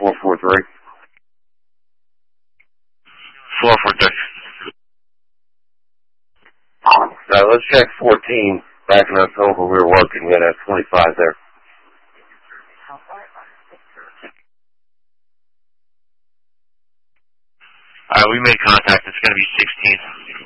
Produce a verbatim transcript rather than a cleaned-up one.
four four three. four four three. Now, let's check fourteen. Back in October, we were working. We had a twenty-five there. Alright, we made contact. It's going to be sixteen.